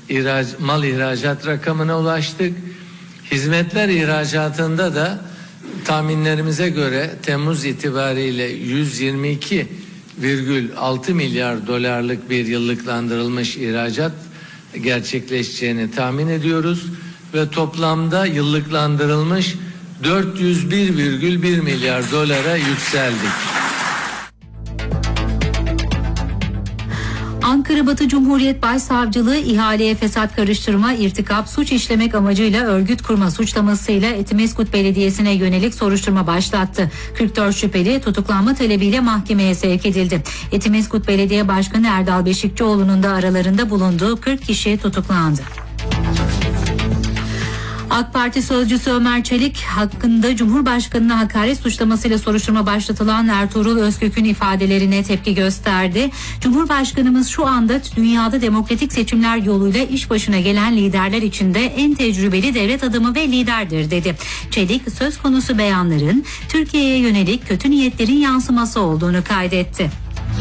mal ihracat rakamına ulaştık. Hizmetler ihracatında da tahminlerimize göre Temmuz itibariyle 122,6 milyar dolarlık bir yıllıklandırılmış ihracat gerçekleşeceğini tahmin ediyoruz ve toplamda yıllıklandırılmış 401,1 milyar dolara yükseldik. Ankara Batı Cumhuriyet Başsavcılığı ihaleye fesat karıştırma, irtikap, suç işlemek amacıyla örgüt kurma suçlamasıyla Etimesgut Belediyesi'ne yönelik soruşturma başlattı. 44 şüpheli tutuklanma talebiyle mahkemeye sevk edildi. Etimesgut Belediye Başkanı Erdal Beşikçioğlu'nun da aralarında bulunduğu 40 kişi tutuklandı. AK Parti sözcüsü Ömer Çelik hakkında Cumhurbaşkanı'na hakaret suçlamasıyla soruşturma başlatılan Ertuğrul Özkök'ün ifadelerine tepki gösterdi. Cumhurbaşkanımız şu anda dünyada demokratik seçimler yoluyla iş başına gelen liderler içinde en tecrübeli devlet adamı ve liderdir dedi. Çelik söz konusu beyanların Türkiye'ye yönelik kötü niyetlerin yansıması olduğunu kaydetti.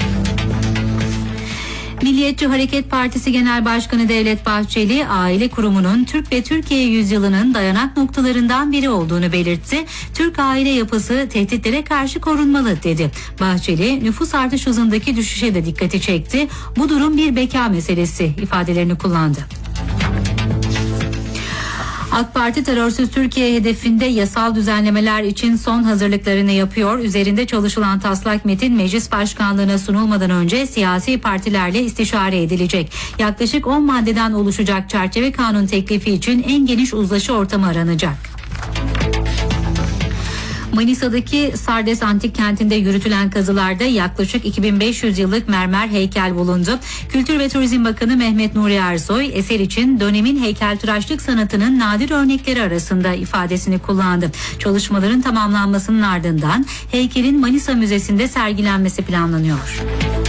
Milliyetçi Hareket Partisi Genel Başkanı Devlet Bahçeli, aile kurumunun Türk ve Türkiye yüzyılının dayanak noktalarından biri olduğunu belirtti. Türk aile yapısı tehditlere karşı korunmalı dedi. Bahçeli, nüfus artış hızındaki düşüşe de dikkati çekti. Bu durum bir beka meselesi ifadelerini kullandı. AK Parti terörsüz Türkiye hedefinde yasal düzenlemeler için son hazırlıklarını yapıyor. Üzerinde çalışılan taslak metin Meclis Başkanlığı'na sunulmadan önce siyasi partilerle istişare edilecek. Yaklaşık 10 maddeden oluşacak çerçeve kanun teklifi için en geniş uzlaşı ortamı aranacak. Manisa'daki Sardes Antik Kenti'nde yürütülen kazılarda yaklaşık 2500 yıllık mermer heykel bulundu. Kültür ve Turizm Bakanı Mehmet Nuri Ersoy, eser için dönemin heykeltıraşlık sanatının nadir örnekleri arasında ifadesini kullandı. Çalışmaların tamamlanmasının ardından heykelin Manisa Müzesi'nde sergilenmesi planlanıyor.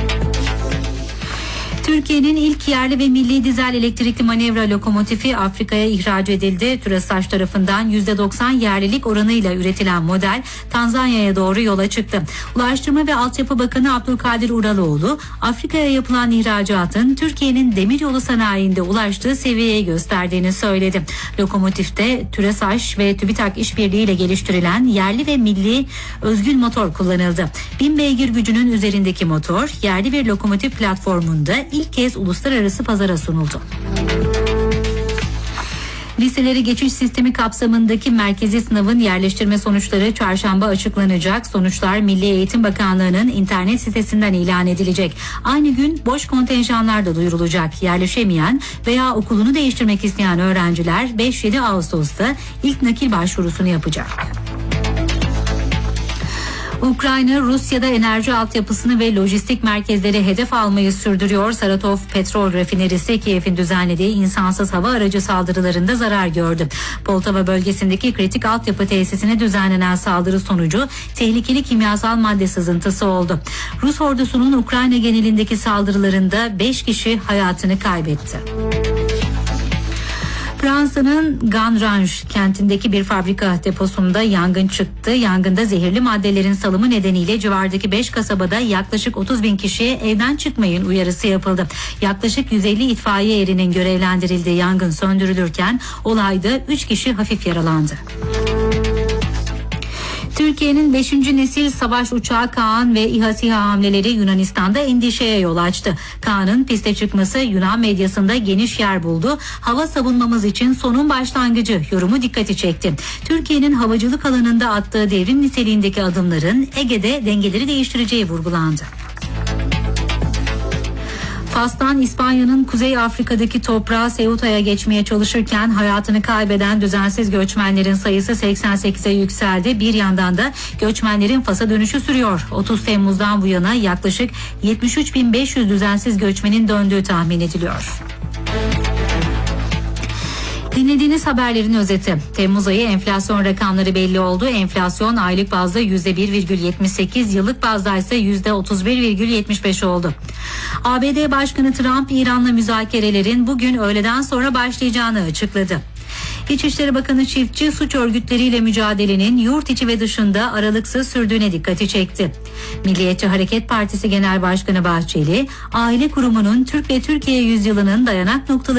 Türkiye'nin ilk yerli ve milli dizel elektrikli manevra lokomotifi Afrika'ya ihraç edildi. TÜRESAŞ tarafından %90 yerlilik oranıyla üretilen model Tanzanya'ya doğru yola çıktı. Ulaştırma ve Altyapı Bakanı Abdülkadir Uraloğlu, Afrika'ya yapılan ihracatın Türkiye'nin demiryolu sanayinde ulaştığı seviyeyi gösterdiğini söyledi. Lokomotifte TÜRESAŞ ve TÜBİTAK işbirliğiyle geliştirilen yerli ve milli özgül motor kullanıldı. 1000 beygir gücünün üzerindeki motor yerli bir lokomotif platformunda ilk kez uluslararası pazara sunuldu. Liseleri geçiş sistemi kapsamındaki merkezi sınavın yerleştirme sonuçları çarşamba açıklanacak. Sonuçlar Milli Eğitim Bakanlığı'nın internet sitesinden ilan edilecek. Aynı gün boş kontenjanlar da duyurulacak. Yerleşemeyen veya okulunu değiştirmek isteyen öğrenciler 5-7 Ağustos'ta ilk nakil başvurusunu yapacak. Ukrayna, Rusya'da enerji altyapısını ve lojistik merkezleri hedef almayı sürdürüyor. Saratov petrol rafinerisi Kiev'in düzenlediği insansız hava aracı saldırılarında zarar gördü. Poltava bölgesindeki kritik altyapı tesisine düzenlenen saldırı sonucu tehlikeli kimyasal madde sızıntısı oldu. Rus ordusunun Ukrayna genelindeki saldırılarında 5 kişi hayatını kaybetti. Fransa'nın Ganrange kentindeki bir fabrika deposunda yangın çıktı. Yangında zehirli maddelerin salımı nedeniyle civardaki 5 kasabada yaklaşık 30.000 kişiye evden çıkmayın uyarısı yapıldı. Yaklaşık 150 itfaiye erinin görevlendirildiği yangın söndürülürken olayda 3 kişi hafif yaralandı. Türkiye'nin 5. nesil savaş uçağı Kaan ve İHA SİHA hamleleri Yunanistan'da endişeye yol açtı. Kaan'ın piste çıkması Yunan medyasında geniş yer buldu. Hava savunmamız için sonun başlangıcı yorumu dikkati çekti. Türkiye'nin havacılık alanında attığı devrim niteliğindeki adımların Ege'de dengeleri değiştireceği vurgulandı. Fas'tan İspanya'nın Kuzey Afrika'daki toprağı Ceuta'ya geçmeye çalışırken hayatını kaybeden düzensiz göçmenlerin sayısı 88'e yükseldi. Bir yandan da göçmenlerin Fas'a dönüşü sürüyor. 30 Temmuz'dan bu yana yaklaşık 73.500 düzensiz göçmenin döndüğü tahmin ediliyor. Dinlediğiniz haberlerin özeti. Temmuz ayı enflasyon rakamları belli oldu. Enflasyon aylık bazda %1,78, yıllık bazda ise %31,75 oldu. ABD Başkanı Trump, İran'la müzakerelerin bugün öğleden sonra başlayacağını açıkladı. İçişleri Bakanı Çiftçi, suç örgütleriyle mücadelenin yurt içi ve dışında aralıksız sürdüğüne dikkati çekti. Milliyetçi Hareket Partisi Genel Başkanı Bahçeli, aile kurumunun Türk ve Türkiye yüzyılının dayanak noktaları